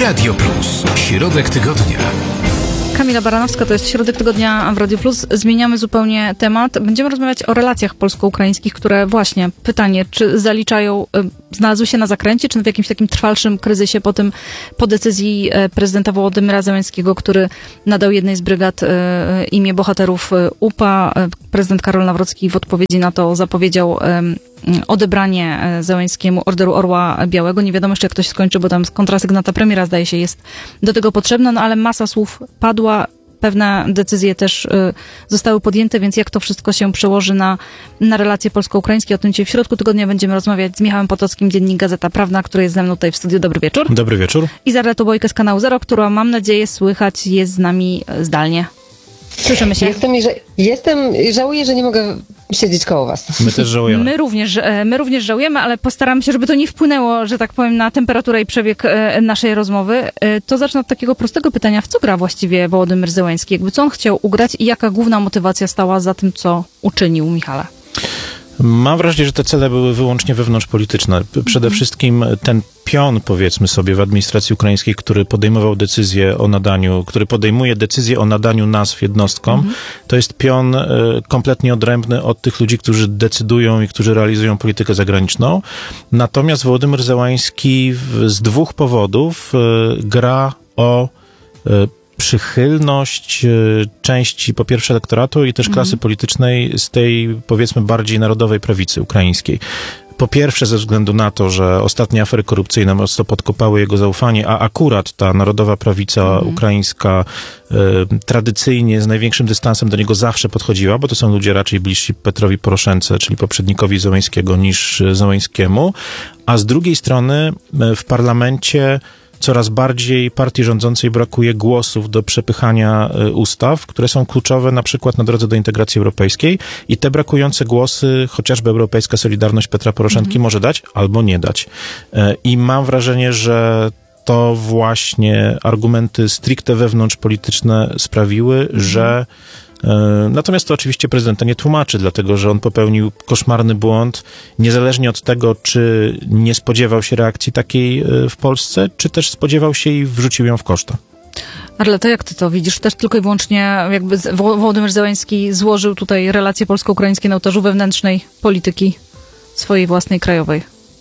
Radio Plus. Środek tygodnia. Kamila Baranowska, to jest Środek Tygodnia w Radio Plus. Zmieniamy zupełnie temat. Będziemy rozmawiać o relacjach polsko-ukraińskich, które właśnie, pytanie, czy znalazły się na zakręcie, czy w jakimś takim trwalszym kryzysie po decyzji prezydenta Wołodymyra Zełenskiego, który nadał jednej z brygad imię bohaterów UPA. Prezydent Karol Nawrocki w odpowiedzi na to zapowiedział odebranie Zełenskiemu Orderu Orła Białego. Nie wiadomo jeszcze, jak to się skończy, bo tam kontrasygnata premiera, zdaje się, jest do tego potrzebna, no ale masa słów padła, pewne decyzje też zostały podjęte, więc jak to wszystko się przełoży na relacje polsko-ukraińskie, o tym dzisiaj w Środku Tygodnia będziemy rozmawiać z Michałem Potockim, Dziennik Gazeta Prawna, który jest ze mną tutaj w studiu. Dobry wieczór. Dobry wieczór. I Zarletą Bojkę z kanału Zero, która, mam nadzieję, słychać jest z nami zdalnie. Słyszymy się. Żałuję, że nie mogę siedzieć koło was. My też żałujemy. My również żałujemy, ale postaramy się, żeby to nie wpłynęło, że tak powiem, na temperaturę i przebieg naszej rozmowy. To zacznę od takiego prostego pytania. W co gra właściwie Wołodymyr Zełenski? Co on chciał ugrać i jaka główna motywacja stała za tym, co uczynił, Michale? Mam wrażenie, że te cele były wyłącznie wewnątrzpolityczne. Przede wszystkim ten pion, powiedzmy sobie, w administracji ukraińskiej, który podejmuje decyzję o nadaniu nazw jednostkom, to jest pion kompletnie odrębny od tych ludzi, którzy decydują i którzy realizują politykę zagraniczną. Natomiast Wołodymyr Zełański z dwóch powodów gra o przychylność części, po pierwsze, elektoratu i też klasy politycznej z tej, powiedzmy, bardziej narodowej prawicy ukraińskiej. Po pierwsze, ze względu na to, że ostatnie afery korupcyjne mocno podkopały jego zaufanie, a akurat ta narodowa prawica ukraińska tradycyjnie z największym dystansem do niego zawsze podchodziła, bo to są ludzie raczej bliżsi Petrowi Poroszence, czyli poprzednikowi Zełenskiego, niż Zełenskiemu. A z drugiej strony w parlamencie coraz bardziej partii rządzącej brakuje głosów do przepychania ustaw, które są kluczowe na przykład na drodze do integracji europejskiej i te brakujące głosy, chociażby Europejska Solidarność Petra Poroszenki może dać albo nie dać. I mam wrażenie, że to właśnie argumenty stricte wewnątrzpolityczne sprawiły, że natomiast to oczywiście prezydenta nie tłumaczy, dlatego że on popełnił koszmarny błąd, niezależnie od tego, czy nie spodziewał się reakcji takiej w Polsce, czy też spodziewał się i wrzucił ją w koszta. Arleta, jak ty to widzisz? Też tylko i wyłącznie jakby Wołodymyr Zełenski złożył tutaj relacje polsko-ukraińskie na ołtarzu wewnętrznej polityki swojej własnej krajowej.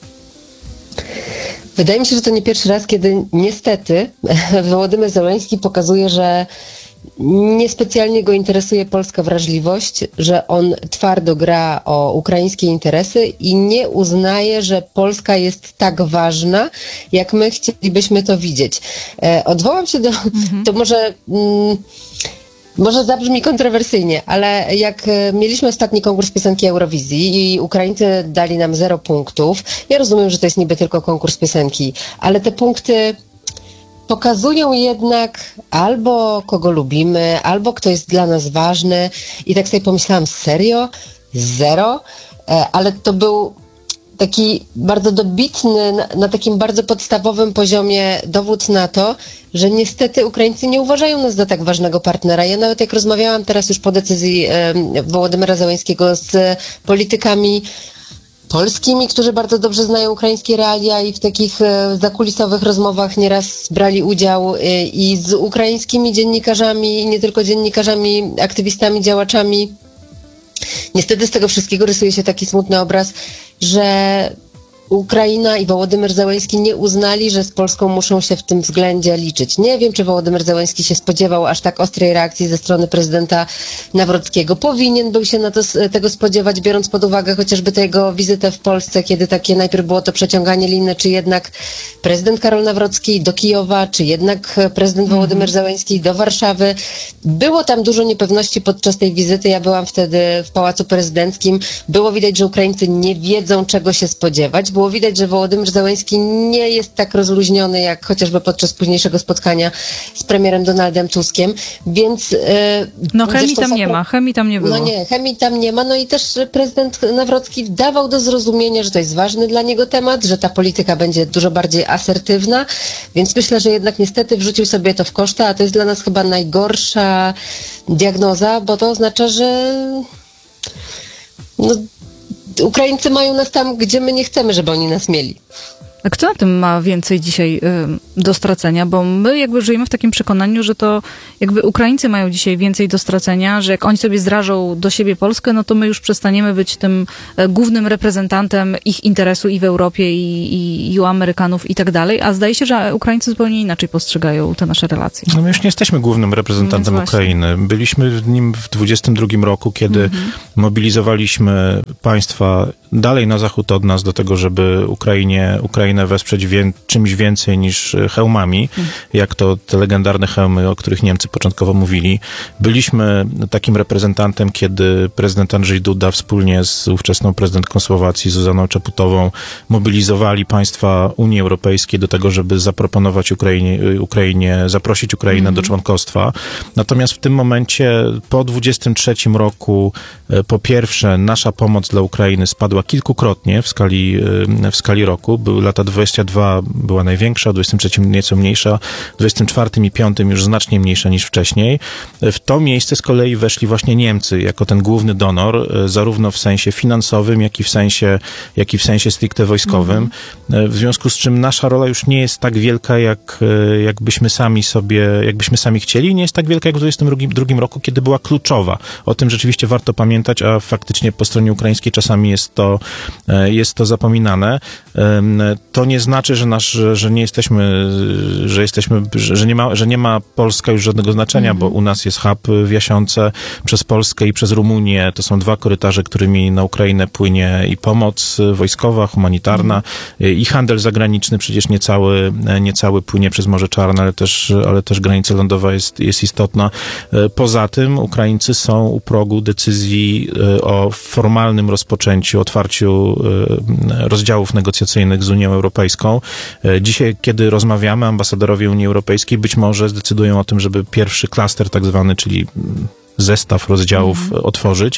Wydaje mi się, że to nie pierwszy raz, kiedy niestety Wołodymyr Zełenski pokazuje, że niespecjalnie go interesuje polska wrażliwość, że on twardo gra o ukraińskie interesy i nie uznaje, że Polska jest tak ważna, jak my chcielibyśmy to widzieć. Odwołam się to może zabrzmi kontrowersyjnie, ale jak mieliśmy ostatni konkurs piosenki Eurowizji i Ukraińcy dali nam 0 punktów, ja rozumiem, że to jest niby tylko konkurs piosenki, ale te punkty pokazują jednak albo kogo lubimy, albo kto jest dla nas ważny. I tak sobie pomyślałam, serio? 0? Ale to był taki bardzo dobitny, na takim bardzo podstawowym poziomie dowód na to, że niestety Ukraińcy nie uważają nas za tak ważnego partnera. Ja nawet jak rozmawiałam teraz już po decyzji Wołodymyra Zełenskiego z politykami polskimi, którzy bardzo dobrze znają ukraińskie realia i w takich zakulisowych rozmowach nieraz brali udział i z ukraińskimi dziennikarzami, i nie tylko dziennikarzami, aktywistami, działaczami. Niestety z tego wszystkiego rysuje się taki smutny obraz, że Ukraina i Wołodymyr Zełenski nie uznali, że z Polską muszą się w tym względzie liczyć. Nie wiem, czy Wołodymyr Zełenski się spodziewał aż tak ostrej reakcji ze strony prezydenta Nawrockiego. Powinien był się tego spodziewać, biorąc pod uwagę chociażby tę jego wizytę w Polsce, kiedy takie najpierw było to przeciąganie liny, czy jednak prezydent Karol Nawrocki do Kijowa, czy jednak prezydent Wołodymyr Zełenski do Warszawy. Było tam dużo niepewności podczas tej wizyty. Ja byłam wtedy w Pałacu Prezydenckim. Było widać, że Ukraińcy nie wiedzą, czego się spodziewać. Było widać, że Wołodymyr Zełenski nie jest tak rozluźniony, jak chociażby podczas późniejszego spotkania z premierem Donaldem Tuskiem, więc... chemii tam nie ma, chemii tam nie było. No nie, chemii tam nie ma, no i też prezydent Nawrocki dawał do zrozumienia, że to jest ważny dla niego temat, że ta polityka będzie dużo bardziej asertywna, więc myślę, że jednak niestety wrzucił sobie to w koszta, a to jest dla nas chyba najgorsza diagnoza, bo to oznacza, że Ukraińcy mają nas tam, gdzie my nie chcemy, żeby oni nas mieli. A kto na tym ma więcej dzisiaj do stracenia? Bo my jakby żyjemy w takim przekonaniu, że to jakby Ukraińcy mają dzisiaj więcej do stracenia, że jak oni sobie zrażą do siebie Polskę, no to my już przestaniemy być tym głównym reprezentantem ich interesu i w Europie, i u Amerykanów i tak dalej. A zdaje się, że Ukraińcy zupełnie inaczej postrzegają te nasze relacje. No my już nie jesteśmy głównym reprezentantem Ukrainy. Byliśmy w nim w 22 roku, kiedy mobilizowaliśmy państwa dalej na zachód od nas do tego, żeby Ukrainę wesprzeć czymś więcej niż hełmami, jak to te legendarne hełmy, o których Niemcy początkowo mówili. Byliśmy takim reprezentantem, kiedy prezydent Andrzej Duda wspólnie z ówczesną prezydentką Słowacji, Zuzaną Czaputową, mobilizowali państwa Unii Europejskiej do tego, żeby zaproponować Ukrainie, zaprosić Ukrainę do członkostwa. Natomiast w tym momencie, po 23 roku, po pierwsze, nasza pomoc dla Ukrainy spadła kilkukrotnie w skali roku. Były lata 22 była największa, w 23 nieco mniejsza, w 24 i 5 już znacznie mniejsza niż wcześniej. W to miejsce z kolei weszli właśnie Niemcy jako ten główny donor, zarówno w sensie finansowym, jak i w sensie stricte wojskowym. W związku z czym nasza rola już nie jest tak wielka, jakbyśmy sami chcieli. Nie jest tak wielka jak w 22 roku, kiedy była kluczowa. O tym rzeczywiście warto pamiętać, a faktycznie po stronie ukraińskiej czasami jest to zapominane. To nie znaczy, że nie ma Polska już żadnego znaczenia, bo u nas jest hub w Jasionce przez Polskę i przez Rumunię. To są dwa korytarze, którymi na Ukrainę płynie i pomoc wojskowa, humanitarna, i handel zagraniczny, przecież niecały płynie przez Morze Czarne, ale też granica lądowa jest istotna. Poza tym Ukraińcy są u progu decyzji o formalnym otwarciu rozdziałów negocjacyjnych z Unią Europejską. Dzisiaj, kiedy rozmawiamy, ambasadorowie Unii Europejskiej być może zdecydują o tym, żeby pierwszy klaster tak zwany, czyli zestaw rozdziałów otworzyć.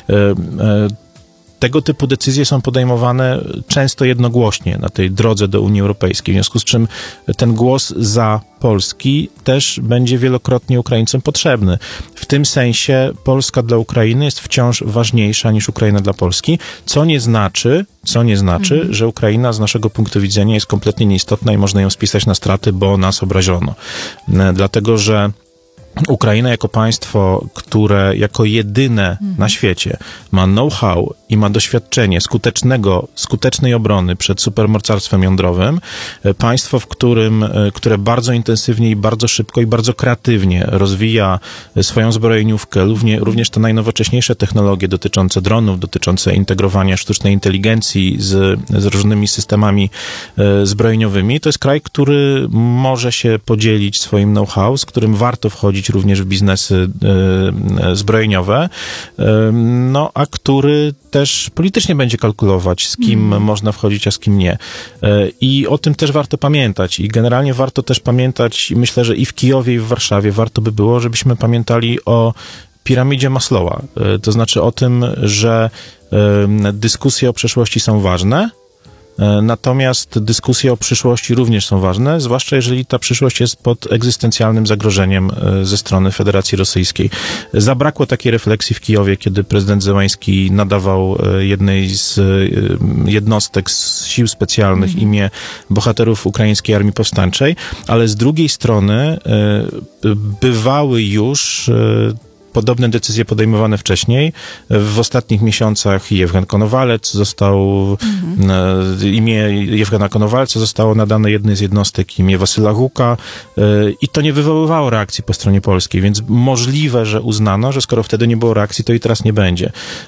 Tego typu decyzje są podejmowane często jednogłośnie na tej drodze do Unii Europejskiej, w związku z czym ten głos za Polski też będzie wielokrotnie Ukraińcom potrzebny. W tym sensie Polska dla Ukrainy jest wciąż ważniejsza niż Ukraina dla Polski, co nie znaczy, że Ukraina z naszego punktu widzenia jest kompletnie nieistotna i można ją spisać na straty, bo nas obraziono. Dlatego, że Ukraina jako państwo, które jako jedyne na świecie ma know-how i ma doświadczenie skutecznej obrony przed supermocarstwem jądrowym, państwo, które bardzo intensywnie i bardzo szybko i bardzo kreatywnie rozwija swoją zbrojeniówkę, również te najnowocześniejsze technologie dotyczące dronów, dotyczące integrowania sztucznej inteligencji z różnymi systemami zbrojeniowymi, to jest kraj, który może się podzielić swoim know-how, z którym warto wchodzić również w biznesy zbrojeniowe, a który też politycznie będzie kalkulować, z kim można wchodzić, a z kim nie. I o tym też warto pamiętać. I generalnie warto też pamiętać, myślę, że i w Kijowie, i w Warszawie warto by było, żebyśmy pamiętali o piramidzie Maslowa. To znaczy o tym, że dyskusje o przeszłości są ważne, natomiast dyskusje o przyszłości również są ważne, zwłaszcza jeżeli ta przyszłość jest pod egzystencjalnym zagrożeniem ze strony Federacji Rosyjskiej. Zabrakło takiej refleksji w Kijowie, kiedy prezydent Zełański nadawał jednej z jednostek z sił specjalnych imię bohaterów ukraińskiej Armii Powstańczej, ale z drugiej strony bywały już podobne decyzje podejmowane wcześniej. W ostatnich miesiącach Jewgen Konowalec imię Jewgena Konowalca zostało nadane jednej z jednostek, imię Wasyla Huka, i to nie wywoływało reakcji po stronie polskiej, więc możliwe, że uznano, że skoro wtedy nie było reakcji, to i teraz nie będzie.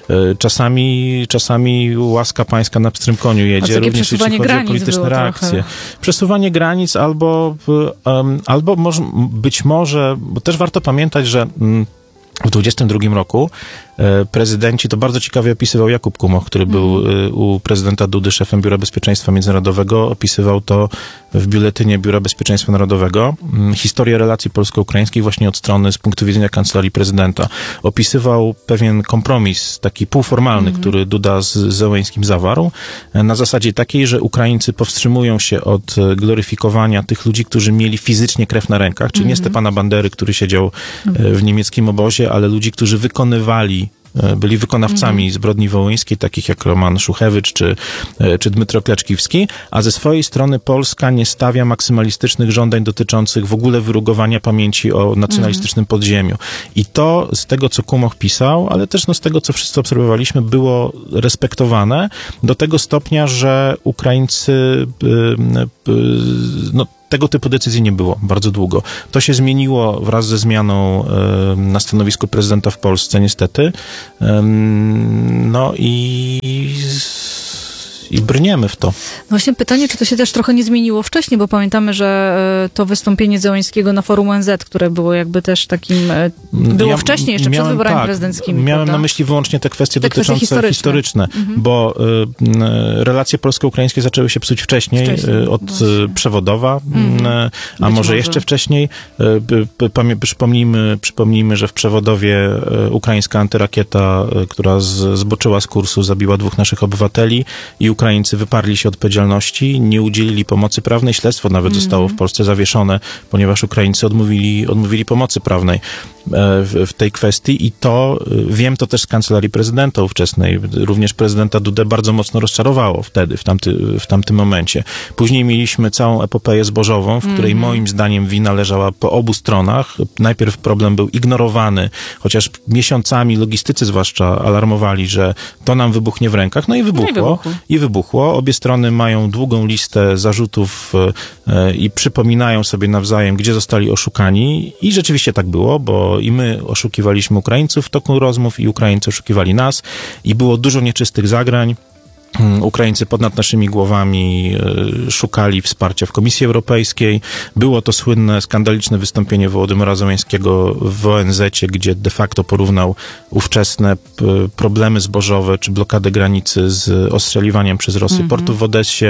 Czasami łaska pańska na pstrym koniu jedzie, również jeśli chodzi o polityczne reakcje. Trochę. Przesuwanie granic albo być może, bo też warto pamiętać, że w 22 roku prezydenci, to bardzo ciekawie opisywał Jakub Kumoch, który był u prezydenta Dudy szefem Biura Bezpieczeństwa Międzynarodowego, opisywał to w biuletynie Biura Bezpieczeństwa Narodowego, historię relacji polsko-ukraińskich właśnie od strony, z punktu widzenia kancelarii prezydenta. Opisywał pewien kompromis, taki półformalny, który Duda z Zełańskim zawarł, na zasadzie takiej, że Ukraińcy powstrzymują się od gloryfikowania tych ludzi, którzy mieli fizycznie krew na rękach, czyli nie Stepana Bandery, który siedział w niemieckim obozie, ale ludzi, którzy wykonywali byli wykonawcami zbrodni wołyńskiej, takich jak Roman Szuchewicz czy Dmytro Kleczkiwski, a ze swojej strony Polska nie stawia maksymalistycznych żądań dotyczących w ogóle wyrugowania pamięci o nacjonalistycznym podziemiu. I to z tego, co Kumoch pisał, ale też z tego, co wszyscy obserwowaliśmy, było respektowane do tego stopnia, że Ukraińcy tego typu decyzji nie było bardzo długo. To się zmieniło wraz ze zmianą na stanowisku prezydenta w Polsce, niestety. I brniemy w to. Właśnie pytanie, czy to się też trochę nie zmieniło wcześniej, bo pamiętamy, że to wystąpienie Zełańskiego na forum ONZ, które było jakby też takim... Było wcześniej, jeszcze przed wyborami prezydenckimi. Miałem prawda? na myśli wyłącznie te kwestie dotyczące historyczne, bo relacje polsko-ukraińskie zaczęły się psuć wcześniej od Przewodowa, a może jeszcze wcześniej. Przypomnijmy, że w Przewodowie ukraińska antyrakieta, która zboczyła z kursu, zabiła 2 naszych obywateli i Ukraińcy wyparli się odpowiedzialności, nie udzielili pomocy prawnej, śledztwo nawet zostało w Polsce zawieszone, ponieważ Ukraińcy odmówili pomocy prawnej w tej kwestii i to, wiem to też z kancelarii prezydenta ówczesnej, również prezydenta Dudę bardzo mocno rozczarowało wtedy, w tamtym momencie. Później mieliśmy całą epopeję zbożową, w której moim zdaniem wina leżała po obu stronach. Najpierw problem był ignorowany, chociaż miesiącami logistycy zwłaszcza alarmowali, że to nam wybuchnie w rękach, i wybuchło. Obie strony mają długą listę zarzutów i przypominają sobie nawzajem, gdzie zostali oszukani i rzeczywiście tak było, bo i my oszukiwaliśmy Ukraińców w toku rozmów i Ukraińcy oszukiwali nas i było dużo nieczystych zagrań. Ukraińcy ponad naszymi głowami szukali wsparcia w Komisji Europejskiej. Było to słynne, skandaliczne wystąpienie Wołodymyra Zełańskiego w ONZ-cie, gdzie de facto porównał ówczesne problemy zbożowe czy blokadę granicy z ostrzeliwaniem przez Rosję portów w Odessie.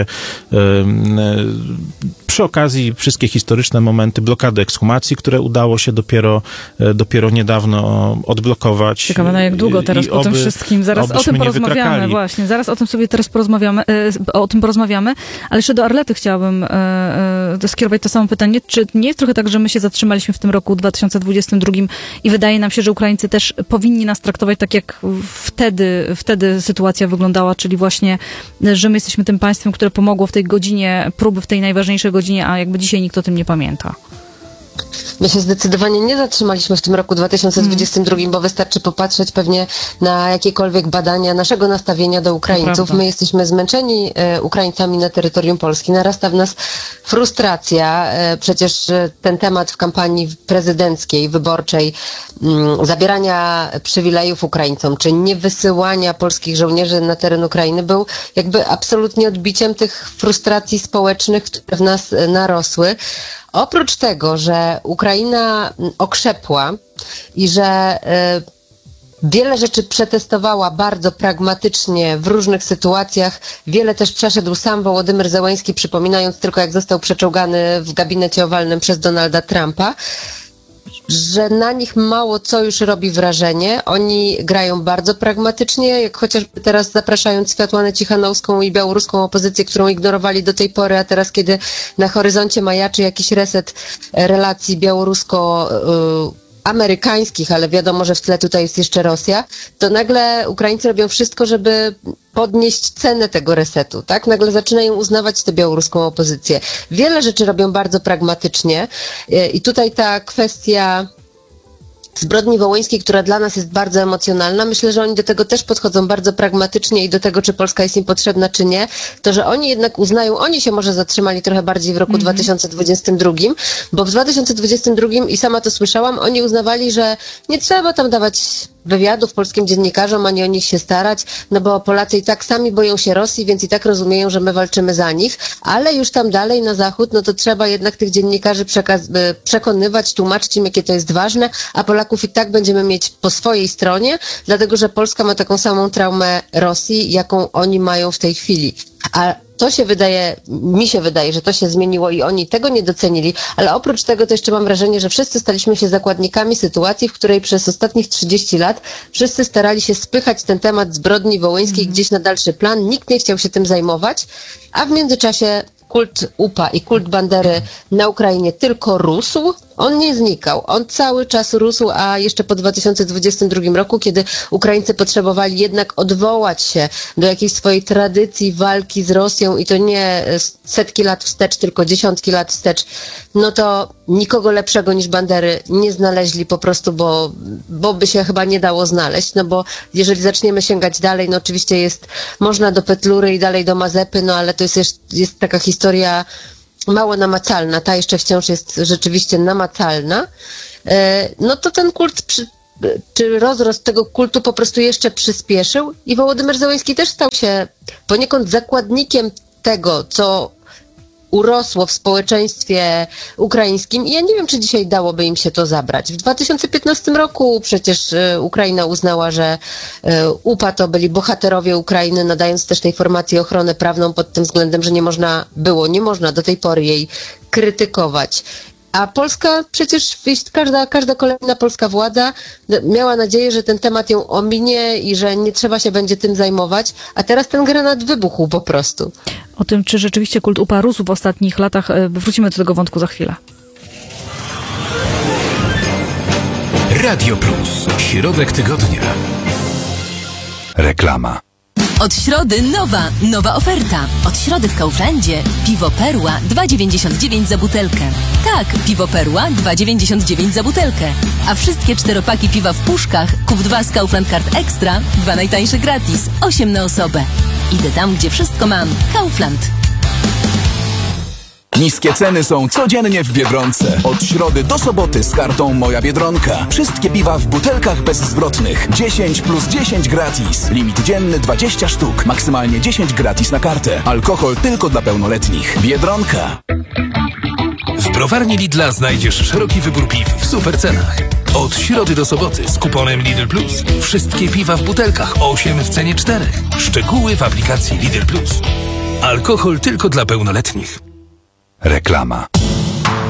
Przy okazji wszystkie historyczne momenty, blokady ekshumacji, które udało się dopiero niedawno odblokować. Ciekawe, na jak długo teraz po tym wszystkim. Zaraz o tym porozmawiamy właśnie. Zaraz o tym sobie teraz porozmawiamy, ale jeszcze do Arlety chciałabym skierować to samo pytanie. Czy nie jest trochę tak, że my się zatrzymaliśmy w tym roku 2022 i wydaje nam się, że Ukraińcy też powinni nas traktować tak, jak wtedy sytuacja wyglądała, czyli właśnie, że my jesteśmy tym państwem, które pomogło w tej godzinie próby, w tej najważniejszej godzinie, a jakby dzisiaj nikt o tym nie pamięta. My się zdecydowanie nie zatrzymaliśmy w tym roku 2022, bo wystarczy popatrzeć pewnie na jakiekolwiek badania naszego nastawienia do Ukraińców. My jesteśmy zmęczeni Ukraińcami na terytorium Polski. Narasta w nas frustracja. Przecież ten temat w kampanii prezydenckiej, wyborczej, zabierania przywilejów Ukraińcom, czy nie wysyłania polskich żołnierzy na teren Ukrainy był jakby absolutnie odbiciem tych frustracji społecznych, które w nas narosły. Oprócz tego, że Ukraina okrzepła i że wiele rzeczy przetestowała bardzo pragmatycznie w różnych sytuacjach, wiele też przeszedł sam Wołodymyr Zełański, przypominając tylko, jak został przeczołgany w gabinecie owalnym przez Donalda Trumpa, że na nich mało co już robi wrażenie. Oni grają bardzo pragmatycznie, jak chociażby teraz zapraszając Światłanę Cichanowską i białoruską opozycję, którą ignorowali do tej pory, a teraz kiedy na horyzoncie majaczy jakiś reset relacji białorusko-amerykańskich, ale wiadomo, że w tle tutaj jest jeszcze Rosja, to nagle Ukraińcy robią wszystko, żeby podnieść cenę tego resetu, tak? Nagle zaczynają uznawać tę białoruską opozycję. Wiele rzeczy robią bardzo pragmatycznie i tutaj ta kwestia zbrodni wołyńskiej, która dla nas jest bardzo emocjonalna, myślę, że oni do tego też podchodzą bardzo pragmatycznie i do tego, czy Polska jest im potrzebna, czy nie, to, że oni jednak uznają, oni się może zatrzymali trochę bardziej w roku 2022, bo w 2022, i sama to słyszałam, oni uznawali, że nie trzeba tam dawać wywiadów polskim dziennikarzom, ani o nich się starać, no bo Polacy i tak sami boją się Rosji, więc i tak rozumieją, że my walczymy za nich, ale już tam dalej na zachód, no to trzeba jednak tych dziennikarzy przekonywać, tłumaczyć im, jakie to jest ważne, a Polaków i tak będziemy mieć po swojej stronie, dlatego że Polska ma taką samą traumę Rosji, jaką oni mają w tej chwili. A to mi się wydaje, że to się zmieniło i oni tego nie docenili, ale oprócz tego to jeszcze mam wrażenie, że wszyscy staliśmy się zakładnikami sytuacji, w której przez ostatnich 30 lat wszyscy starali się spychać ten temat zbrodni wołyńskiej gdzieś na dalszy plan, nikt nie chciał się tym zajmować, a w międzyczasie kult UPA i kult Bandery na Ukrainie tylko rósł, on nie znikał. On cały czas rósł, a jeszcze po 2022 roku, kiedy Ukraińcy potrzebowali jednak odwołać się do jakiejś swojej tradycji walki z Rosją i to nie setki lat wstecz, tylko dziesiątki lat wstecz, no to nikogo lepszego niż Bandery nie znaleźli po prostu, bo by się chyba nie dało znaleźć, no bo jeżeli zaczniemy sięgać dalej, no oczywiście można do Petlury i dalej do Mazepy, no ale to jest taka historia mało namacalna, ta jeszcze wciąż jest rzeczywiście namacalna, no to ten kult, czy rozrost tego kultu po prostu jeszcze przyspieszył i Wołodymyr Zełenski też stał się poniekąd zakładnikiem tego, co urosło w społeczeństwie ukraińskim i ja nie wiem, czy dzisiaj dałoby im się to zabrać. W 2015 roku przecież Ukraina uznała, że UPA to byli bohaterowie Ukrainy, nadając też tej formacji ochronę prawną pod tym względem, że nie można do tej pory jej krytykować. A Polska przecież, każda kolejna polska władza miała nadzieję, że ten temat ją ominie i że nie trzeba się będzie tym zajmować, a teraz ten granat wybuchł po prostu. O tym, czy rzeczywiście kult UPA rósł w ostatnich latach, wrócimy do tego wątku za chwilę. Radio Plus. Środek tygodnia. Reklama. Od środy nowa oferta. Od środy w Kauflandzie piwo Perła 2,99 za butelkę. Tak, piwo Perła 2,99 za butelkę. A wszystkie 4-paki piwa w puszkach kup 2 z Kaufland Card Extra, 2 najtańsze gratis, 8 na osobę. Idę tam, gdzie wszystko mam. Kaufland. Niskie ceny są codziennie w Biedronce. Od środy do soboty z kartą Moja Biedronka. Wszystkie piwa w butelkach bezzwrotnych. 10 plus 10 gratis. Limit dzienny 20 sztuk. Maksymalnie 10 gratis na kartę. Alkohol tylko dla pełnoletnich. Biedronka. W browarni Lidla znajdziesz szeroki wybór piw w super cenach. Od środy do soboty z kuponem Lidl Plus. Wszystkie piwa w butelkach 8 w cenie 4. Szczegóły w aplikacji Lidl Plus. Alkohol tylko dla pełnoletnich. Reklama.